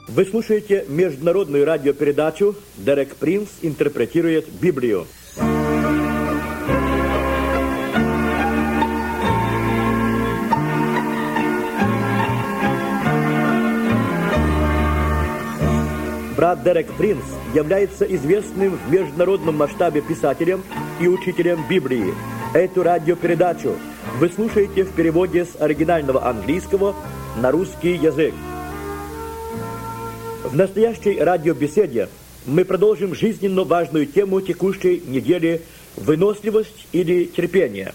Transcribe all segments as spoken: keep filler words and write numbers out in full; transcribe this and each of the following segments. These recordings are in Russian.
Вы слушаете международную радиопередачу «Дерек Принц интерпретирует Библию». Брат Дерек Принц является известным в международном масштабе писателем и учителем Библии. Эту радиопередачу вы слушаете в переводе с оригинального английского на русский язык. В настоящей радиобеседе мы продолжим жизненно важную тему текущей недели – выносливость или терпение.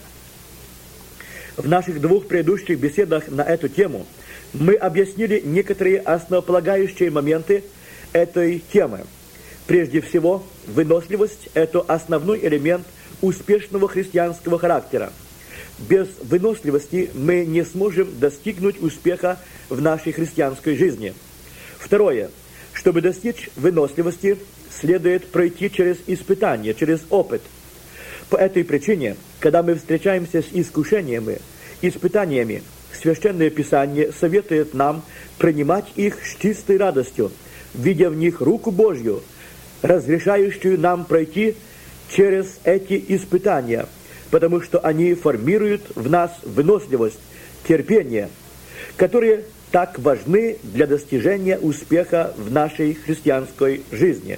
В наших двух предыдущих беседах на эту тему мы объяснили некоторые основополагающие моменты этой темы. Прежде всего, выносливость – это основной элемент успешного христианского характера. Без выносливости мы не сможем достигнуть успеха в нашей христианской жизни. Второе. Чтобы достичь выносливости, следует пройти через испытания, через опыт. По этой причине, когда мы встречаемся с искушениями, испытаниями, Священное Писание советует нам принимать их с чистой радостью, видя в них руку Божью, разрешающую нам пройти через эти испытания, потому что они формируют в нас выносливость, терпение, которые так важны для достижения успеха в нашей христианской жизни.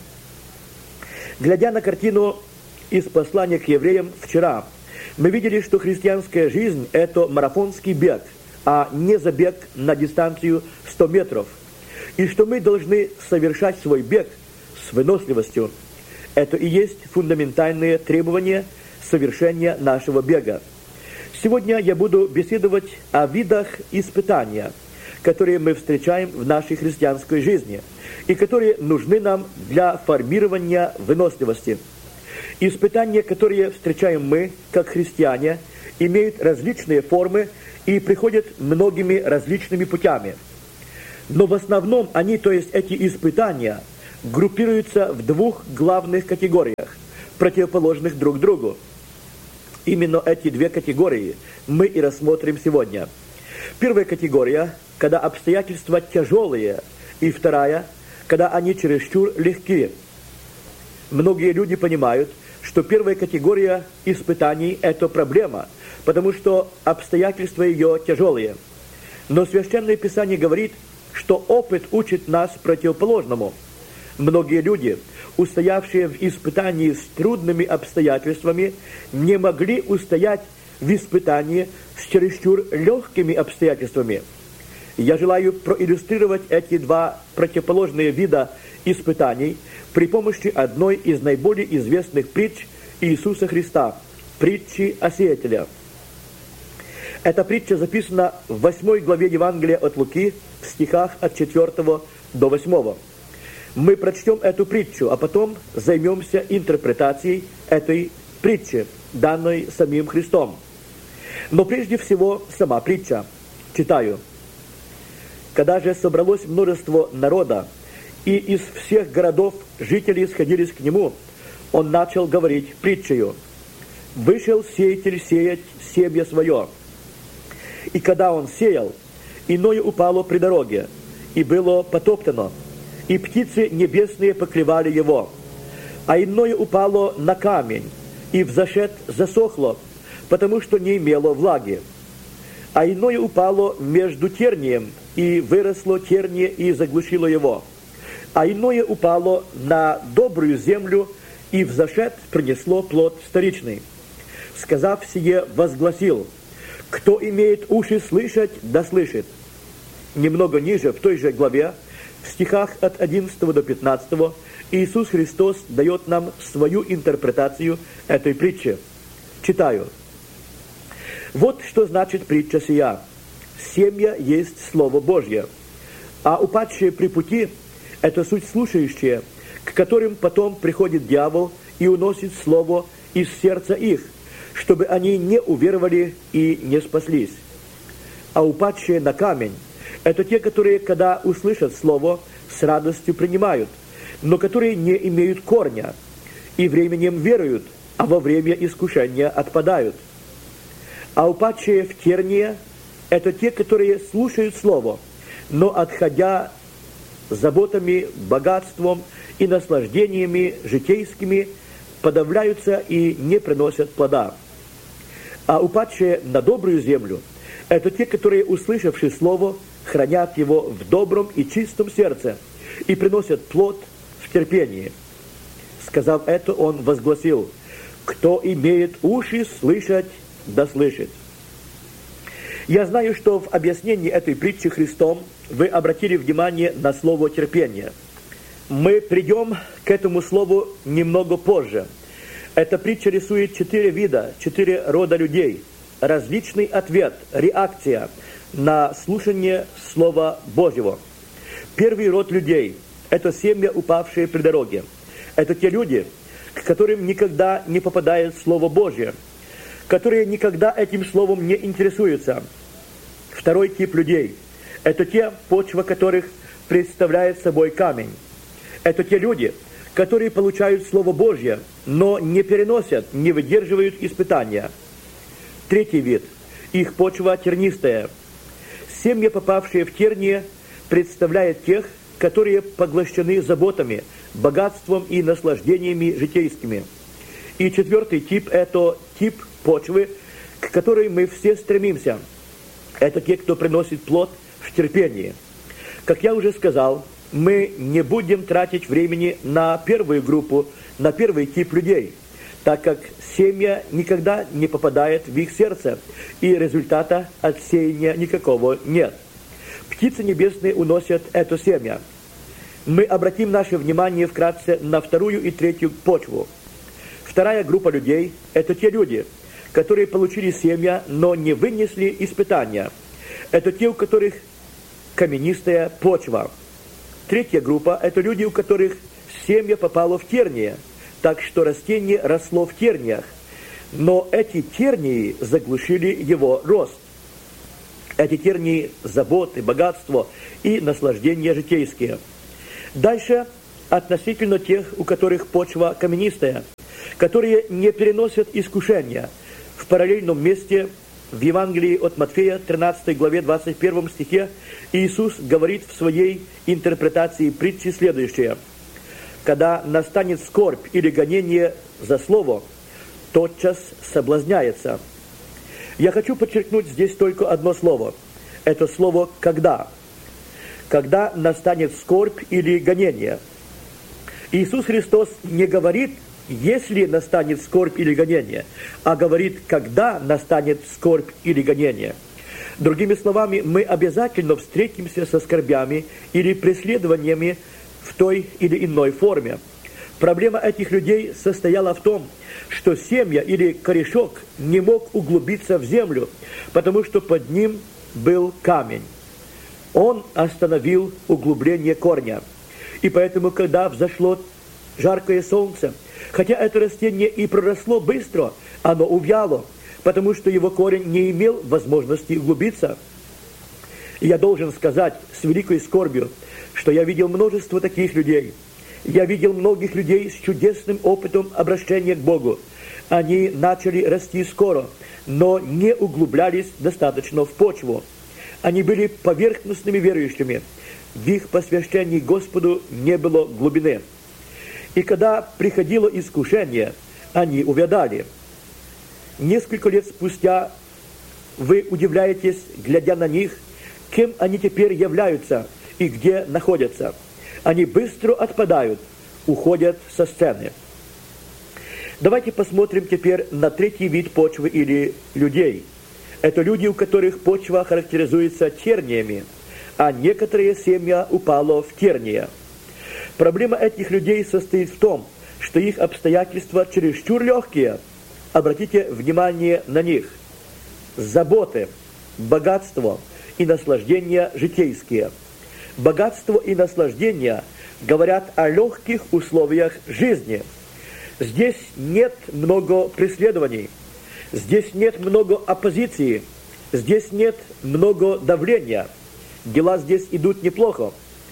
Глядя на картину из послания к евреям вчера, мы видели, что христианская жизнь – это марафонский бег, а не забег на дистанцию сто метров, и что мы должны совершать свой бег с выносливостью. Это и есть фундаментальные требования совершения нашего бега. Сегодня я буду беседовать о видах испытания, которые мы встречаем в нашей христианской жизни и которые нужны нам для формирования выносливости. Испытания, которые встречаем мы, как христиане, имеют различные формы и приходят многими различными путями. Но в основном они, то есть эти испытания, группируются в двух главных категориях, противоположных друг другу. Именно эти две категории мы и рассмотрим сегодня. Первая категория, когда обстоятельства тяжелые, и вторая, когда они чересчур легкие. Многие люди понимают, что первая категория испытаний – это проблема, потому что обстоятельства ее тяжелые. Но Священное Писание говорит, что опыт учит нас противоположному. Многие люди, устоявшие в испытании с трудными обстоятельствами, не могли устоять в испытании с чересчур легкими обстоятельствами. Я желаю проиллюстрировать эти два противоположные вида испытаний при помощи одной из наиболее известных притч Иисуса Христа – притчи о сеятеле. Эта притча записана в восьмой главе Евангелия от Луки в стихах от четвёртого до восьмого. Мы прочтем эту притчу, а потом займемся интерпретацией этой притчи, данной самим Христом. Но прежде всего сама притча. Читаю. «Когда же собралось множество народа, и из всех городов жители сходились к нему, он начал говорить притчею. Вышел сеятель сеять семя свое. И когда он сеял, иное упало при дороге, и было потоптано, и птицы небесные поклевали его. А иное упало на камень, и взошед засохло, потому что не имело влаги. А иное упало между тернием, и выросло терние, и заглушило его. А иное упало на добрую землю, и взошед принесло плод вторичный. Сказав сие, возгласил: кто имеет уши слышать, да слышит». Немного ниже, в той же главе, в стихах от одиннадцатого до пятнадцатого, Иисус Христос дает нам свою интерпретацию этой притчи. Читаю. «Вот что значит притча сия. Семя есть Слово Божье, а упадшие при пути – это суть слушающие, к которым потом приходит дьявол и уносит Слово из сердца их, чтобы они не уверовали и не спаслись. А упадшие на камень – это те, которые, когда услышат Слово, с радостью принимают, но которые не имеют корня, и временем веруют, а во время искушения отпадают. А упадшие в терние – это те, которые слушают Слово, но, отходя заботами, богатством и наслаждениями житейскими подавляются и не приносят плода. А упадшие на добрую землю – это те, которые, услышавши Слово, хранят его в добром и чистом сердце и приносят плод в терпении. Сказав это, он возгласил: «Кто имеет уши слышать, да слышит». Я знаю, что в объяснении этой притчи Христом вы обратили внимание на слово «терпение». Мы придем к этому слову немного позже. Эта притча рисует четыре вида, четыре рода людей. Различный ответ, реакция на слушание Слова Божьего. Первый род людей – это семья, упавшие при дороге. Это те люди, к которым никогда не попадает Слово Божье, которые никогда этим Словом не интересуются. Второй тип людей – это те, почва которых представляет собой камень. Это те люди, которые получают Слово Божье, но не переносят, не выдерживают испытания. Третий вид – их почва тернистая. Семьи, попавшие в тернии, представляют тех, которые поглощены заботами, богатством и наслаждениями житейскими. И четвертый тип – это тип почвы, к которой мы все стремимся. Это те, кто приносит плод в терпении. Как я уже сказал, мы не будем тратить времени на первую группу, на первый тип людей, так как семя никогда не попадает в их сердце, и результата от сеяния никакого нет. Птицы небесные уносят это семя. Мы обратим наше внимание вкратце на вторую и третью почву. Вторая группа людей – это те люди, которые получили семя, но не вынесли испытания. Это те, у которых каменистая почва. Третья группа – это люди, у которых семя попало в тернии, так что растение росло в терниях, но эти тернии заглушили его рост. Эти тернии – заботы, богатство и наслаждения житейские. Дальше относительно тех, у которых почва каменистая, которые не переносят искушения. В параллельном месте в Евангелии от Матфея, тринадцатой главе, двадцать первом стихе, Иисус говорит в своей интерпретации притчи следующее: «Когда настанет скорбь или гонение за слово, тотчас соблазняется». Я хочу подчеркнуть здесь только одно слово. Это слово «когда». Когда настанет скорбь или гонение. Иисус Христос не говорит, если настанет скорбь или гонение, а говорит, когда настанет скорбь или гонение. Другими словами, мы обязательно встретимся со скорбями или преследованиями в той или иной форме. Проблема этих людей состояла в том, что семя или корешок не мог углубиться в землю, потому что под ним был камень. Он остановил углубление корня. И поэтому, когда взошло жаркое солнце, хотя это растение и проросло быстро, оно увяло, потому что его корень не имел возможности углубиться. И я должен сказать с великой скорбью, что я видел множество таких людей. Я видел многих людей с чудесным опытом обращения к Богу. Они начали расти скоро, но не углублялись достаточно в почву. Они были поверхностными верующими. В их посвящении Господу не было глубины. И когда приходило искушение, они увядали. Несколько лет спустя вы удивляетесь, глядя на них, кем они теперь являются и где находятся. Они быстро отпадают, уходят со сцены. Давайте посмотрим теперь на третий вид почвы или людей. Это люди, у которых почва характеризуется терниями, а некоторые семя упало в терния. Проблема этих людей состоит в том, что их обстоятельства чересчур легкие. Обратите внимание на них. Заботы, богатство и наслаждения житейские. Богатство и наслаждения говорят о легких условиях жизни. Здесь нет много преследований, здесь нет много оппозиции, здесь нет много давления. Дела здесь идут неплохо.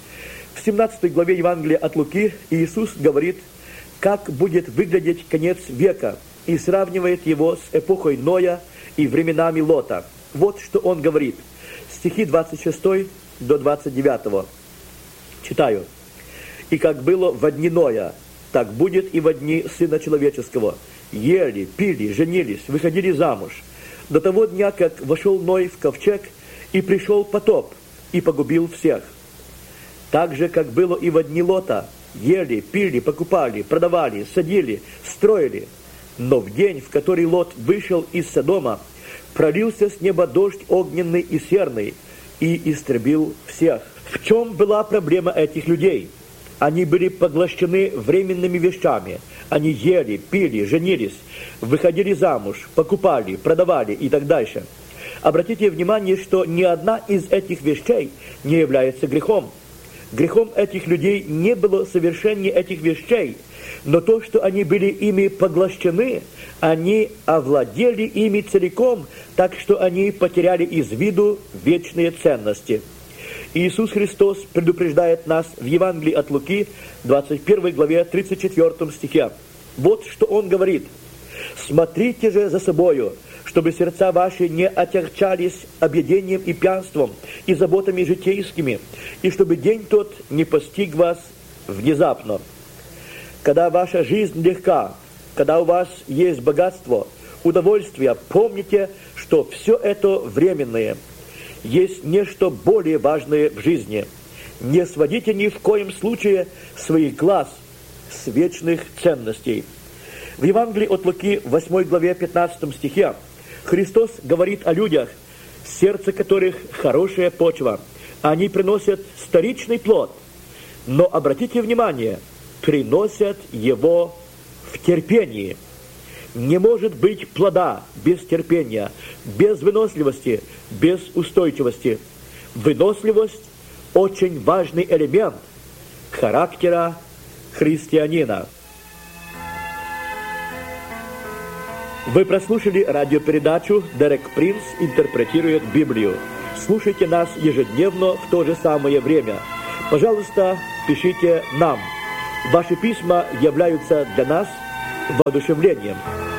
В семнадцатой главе Евангелия от Луки Иисус говорит, как будет выглядеть конец века, и сравнивает его с эпохой Ноя и временами Лота. Вот что он говорит. Стихи двадцать шесть до двадцать девять. Читаю. «И как было во дни Ноя, так будет и во дни Сына Человеческого. Ели, пили, женились, выходили замуж. До того дня, как вошел Ной в ковчег, и пришел потоп, и погубил всех. Так же, как было и во дни Лота, ели, пили, покупали, продавали, садили, строили. Но в день, в который Лот вышел из Содома, пролился с неба дождь огненный и серный, и истребил всех». В чем была проблема этих людей? Они были поглощены временными вещами. Они ели, пили, женились, выходили замуж, покупали, продавали и так дальше. Обратите внимание, что ни одна из этих вещей не является грехом. Грехом этих людей не было совершение этих вещей, но то, что они были ими поглощены, они овладели ими целиком, так что они потеряли из виду вечные ценности. Иисус Христос предупреждает нас в Евангелии от Луки, двадцать первой главе, тридцать четвёртом стихе. Вот что Он говорит. «Смотрите же за собою, чтобы сердца ваши не отягчались объедением и пьянством, и заботами житейскими, и чтобы день тот не постиг вас внезапно». Когда ваша жизнь легка, когда у вас есть богатство, удовольствие, помните, что все это временное. Есть нечто более важное в жизни. Не сводите ни в коем случае своих глаз с вечных ценностей. В Евангелии от Луки, в восьмой главе, пятнадцатом стихе, Христос говорит о людях, сердце которых хорошая почва. Они приносят вторичный плод, но, обратите внимание, приносят его в терпении. Не может быть плода без терпения, без выносливости, без устойчивости. Выносливость – очень важный элемент характера христианина. Вы прослушали радиопередачу «Дерек Принц интерпретирует Библию». Слушайте нас ежедневно в то же самое время. Пожалуйста, пишите нам. Ваши письма являются для нас воодушевлением.